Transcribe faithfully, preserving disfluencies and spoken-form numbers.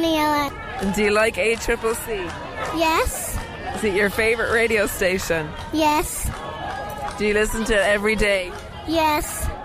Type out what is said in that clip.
Daniela. And do you like A C C C? Yes. Is it your favourite radio station? Yes. Do you listen to it every day? Yes.